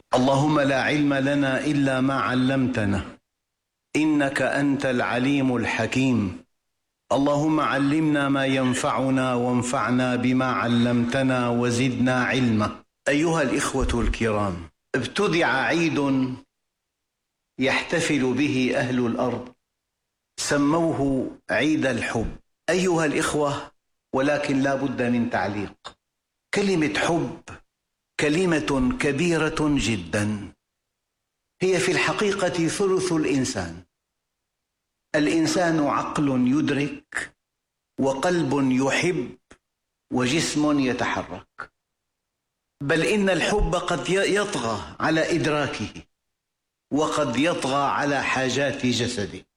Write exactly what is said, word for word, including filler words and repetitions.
اللهم لا علم لنا إلا ما علمتنا إنك أنت العليم الحكيم. اللهم علمنا ما ينفعنا وانفعنا بما علمتنا وزدنا علما. أيها الإخوة الكرام، ابتدع عيد يحتفل به أهل الأرض سموه عيد الحب. أيها الإخوة، ولكن لا بد من تعليق. كلمة حب كلمة كبيرة جدا، هي في الحقيقة ثلث الإنسان. الإنسان عقل يدرك وقلب يحب وجسم يتحرك، بل إن الحب قد يطغى على إدراكه وقد يطغى على حاجات جسده.